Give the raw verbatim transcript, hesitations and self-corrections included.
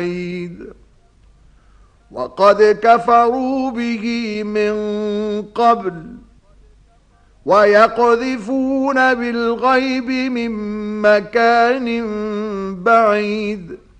وقد كفروا به من قبل ويقذفون بالغيب من مكان بعيد